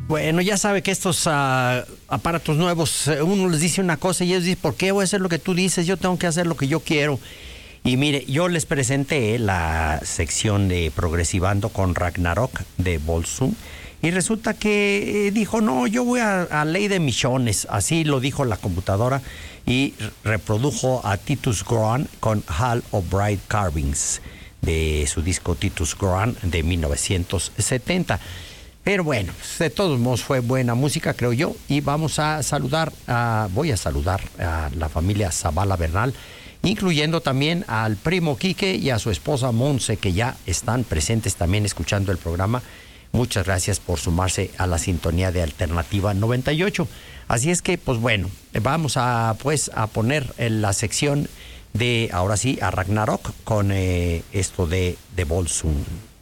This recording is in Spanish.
Bueno, ya sabe que estos aparatos nuevos, uno les dice una cosa y ellos dicen, ¿por qué voy a hacer lo que tú dices? Yo tengo que hacer lo que yo quiero. Y mire, yo les presenté la sección de Progresivando con Ragnarok de Volsung y resulta que dijo, no, yo voy a Ley de Millones, así lo dijo la computadora, y reprodujo a Titus Groan con Hall of Bright Carvings de su disco Titus Groan de 1970. Pero bueno, de todos modos fue buena música, creo yo, y vamos a voy a saludar a la familia Zavala Bernal, incluyendo también al primo Quique y a su esposa Monse, que ya están presentes también escuchando el programa. Muchas gracias por sumarse a la sintonía de Alternativa 98. Así es que, pues bueno, vamos a poner en la sección de, ahora sí, a Ragnarok con esto de Volsung.